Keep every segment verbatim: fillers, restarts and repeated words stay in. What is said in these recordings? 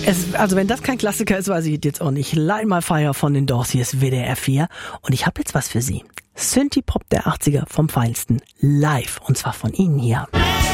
Es, also wenn das kein Klassiker ist, weiß ich jetzt auch nicht. Light My Fire von den Doors, hier ist W D R vier. Und ich habe jetzt was für Sie. Synthie-Pop der achtziger vom Feinsten. Live. Und zwar von Ihnen hier.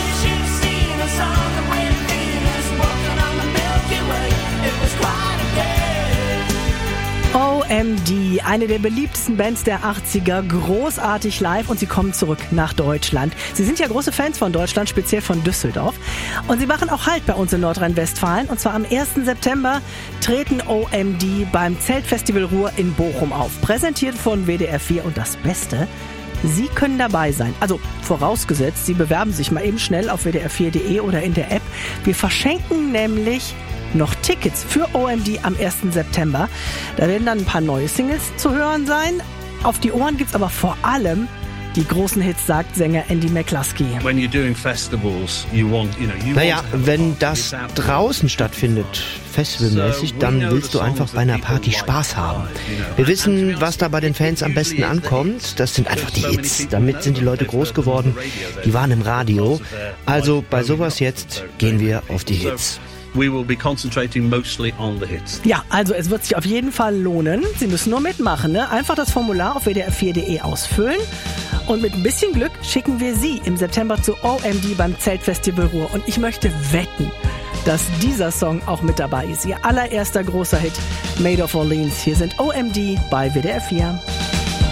O M D, eine der beliebtesten Bands der achtziger, großartig live und sie kommen zurück nach Deutschland. Sie sind ja große Fans von Deutschland, speziell von Düsseldorf. Und sie machen auch Halt bei uns in Nordrhein-Westfalen. Und zwar am ersten September treten O M D beim Zeltfestival Ruhr in Bochum auf. Präsentiert von W D R vier und das Beste, Sie können dabei sein. Also vorausgesetzt, Sie bewerben sich mal eben schnell auf w d r vier punkt d e oder in der App. Wir verschenken nämlich noch Tickets für O M D am ersten September. Da werden dann ein paar neue Singles zu hören sein. Auf die Ohren gibt's aber vor allem die großen Hits, sagt Sänger Andy McCluskey. Naja, wenn das draußen stattfindet, festivalmäßig, dann willst du einfach bei einer Party Spaß haben. Wir wissen, was da bei den Fans am besten ankommt. Das sind einfach die Hits. Damit sind die Leute groß geworden. Die waren im Radio. Also bei sowas jetzt gehen wir auf die Hits. We will be concentrating mostly on the hits. Ja, also es wird sich auf jeden Fall lohnen. Sie müssen nur mitmachen, ne? Einfach das Formular auf w d r vier punkt d e ausfüllen. Und mit ein bisschen Glück schicken wir Sie im September zu O M D beim Zeltfestival Ruhr. Und ich möchte wetten, dass dieser Song auch mit dabei ist. Ihr allererster großer Hit, Made of Orleans. Hier sind O M D bei W D R vier.